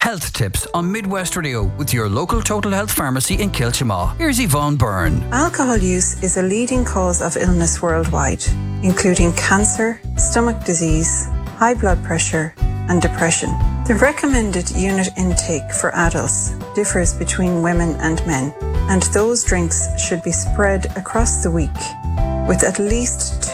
Health tips on Midwest Radio with your local Total Health pharmacy in Kilchamaw. Here's Yvonne Byrne. Alcohol use is a leading cause of illness worldwide, including cancer, stomach disease, high blood pressure, and depression. The recommended unit intake for adults differs between women and men, and those drinks should be spread across the week, with at least